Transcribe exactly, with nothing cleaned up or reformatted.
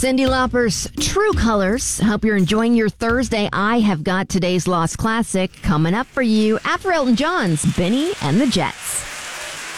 Cyndi Lauper's True Colors. Hope you're enjoying your Thursday. I have got today's Lost Classic coming up for you after Elton John's Benny and the Jets.